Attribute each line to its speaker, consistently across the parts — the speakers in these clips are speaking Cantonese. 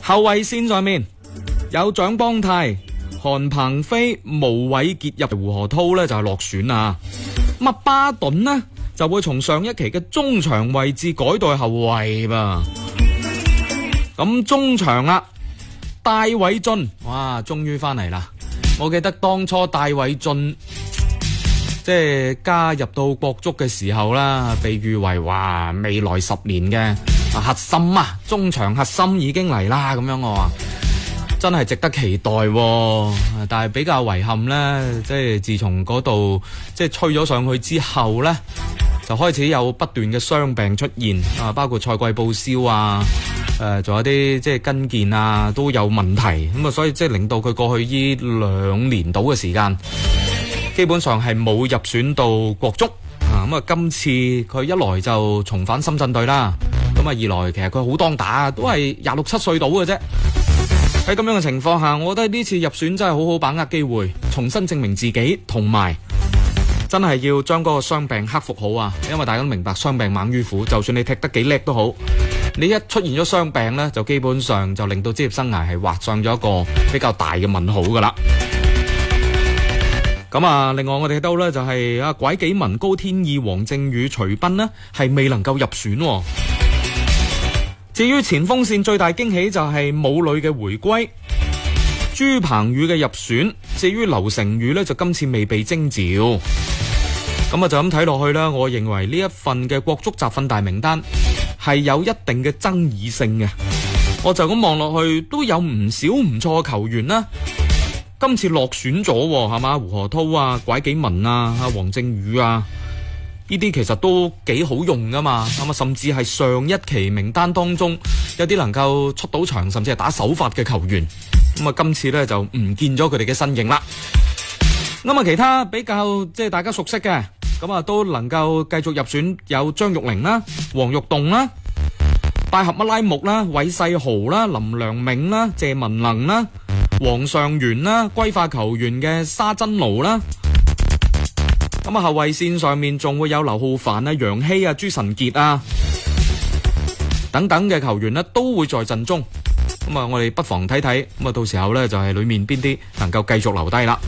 Speaker 1: 後衛線上面有蔣邦泰、韓鵬飛、毛偉傑入胡河濤呢就係落選啊。咁巴頓呢就會從上一期嘅中場位置改代後衛噃。咁中場啦，戴偉俊，哇，終於翻嚟啦！我記得當初戴偉俊即係加入到國足嘅時候啦，被譽為哇未來10年嘅核心啊，中場核心已經嚟啦，咁樣我話真係值得期待喎。但係比較遺憾呢，即係自從嗰度即係吹咗上去之後呢，就開始有不斷嘅傷病出現啊，包括賽季報銷啊，仲有啲即係跟腱啊都有問題，咁啊所以即係令到佢過去呢2年到嘅時間，基本上係冇入選到國足啊。咁啊今次佢一來就重返深圳隊啦，咁啊二來其實佢好當打，都係26、27歲到嘅啫。喺咁樣嘅情況下，我覺得呢次入選真係好好把握機會，重新證明自己，同埋真係要將嗰個傷病克服好啊！因為大家都明白傷病猛於虎，就算你踢得幾叻都好，你一出現咗傷病呢，就基本上就令到職業生涯係畫上咗一個比較大嘅問號噶啦。咁啊，另外我哋睇到呢，就係啊拐紀文、高天意、黃正宇、徐斌呢係未能夠入選。至於前鋒線最大驚喜就係武磊嘅回歸，朱鵬宇嘅入選。至於劉成宇呢，就今次未被徵召。咁啊就咁睇落去啦，我認為呢一份嘅國足集訓大名單係有一定嘅爭議性嘅。我就咁望落去都有唔少唔錯嘅球員啦，今次落選咗係嘛，胡河濤啊、拐紀文啊、黃正宇啊，呢啲其實都幾好用噶嘛，咁啊甚至係上一期名單當中有啲能夠出到場甚至係打首發嘅球員，咁啊今次呢就唔見咗佢哋嘅身影啦。咁啊其他比較即係大家熟悉嘅，咁啊都能夠繼續入選，有張玉玲啦、黃玉棟啦、拜合乜拉木啦、韋世豪啦、林良銘啦、謝文能啦、黃尚元啦、歸化球員嘅沙真奴啦。咁啊後衛線上面仲會有劉浩凡啊、楊希啊、朱晨傑啊等等嘅球員呢都會在陣中。咁啊我哋不妨睇睇，咁啊到時候呢，就係裏面邊啲能夠繼續留低啦。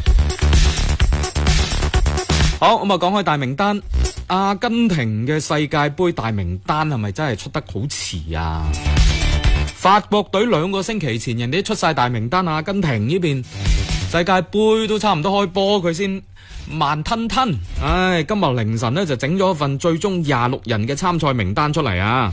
Speaker 1: 好，咁啊講開大名單，阿根廷嘅世界盃大名單係咪真係出得好遲啊？法國隊2個星期前人哋出晒大名單，阿根廷呢邊世界盃都差唔多開波，佢先慢吞吞。唉，今日凌晨呢就整咗份最終26人嘅參賽名單出嚟啊！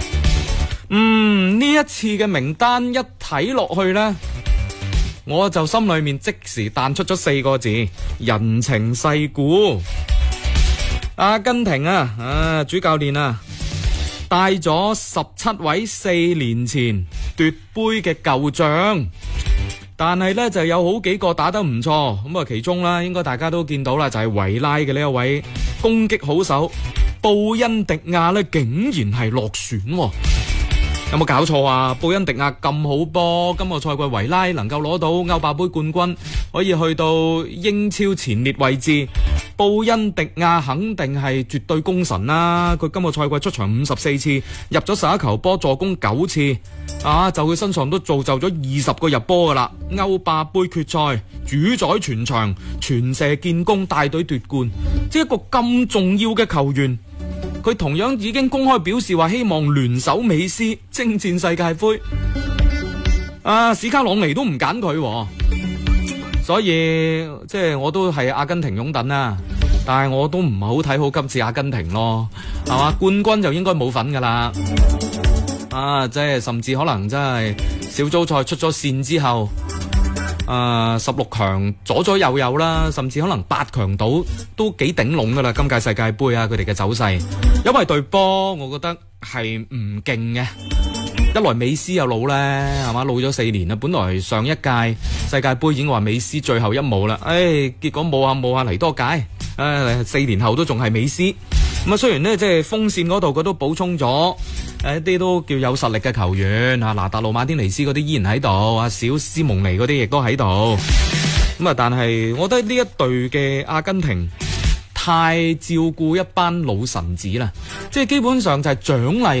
Speaker 1: 呢一次嘅名單一睇落去呢，我就心裏面即時彈出咗4個字：人情世故。阿根廷主教練帶咗17位4年前奪杯嘅舊將，但係呢就有好幾個打得唔錯。咁啊，其中啦，應該大家都見到啦，就係維拉嘅呢一位攻擊好手布恩迪亞呢，竟然係落選喎。有冇搞錯啊？布恩迪亞咁好波，今個賽季維拉能夠攞到歐霸杯冠軍，可以去到英超前列位置，布恩迪亞肯定係絕對功臣啦！佢今個賽季出場54次，入咗11球波，助攻9次，就佢身上都造就咗20個入波噶啦！歐霸杯決賽主宰全場，全射建功，帶隊奪冠，即係一個咁重要嘅球員。佢同樣已經公開表示話希望聯手美斯征戰世界盃，史卡朗尼都唔揀佢，所以即係我都係阿根廷擁躉啦，但係我都唔係好睇好今次阿根廷咯，係嘛？冠軍就應該冇份噶啦，即係甚至可能真係小組賽出咗線之後，16強左左右右啦，甚至可能8強到都幾頂籠噶啦。今屆世界盃佢哋嘅走勢，因為隊波我覺得係唔勁嘅。一來美斯又老咧，係嘛，老咗4年啦。本來上一屆世界盃已經話美斯最後一舞啦，結果冇下嚟多屆，4年後都仲係美斯。咁雖然呢，即係鋒線嗰度佢都補充咗一啲都叫有實力嘅球員，拿達路馬天尼斯嗰啲依然喺度，小斯蒙尼嗰啲亦都喺度。但係我覺得呢一隊嘅阿根廷太照顧一班老臣子啦，即係基本上就係獎勵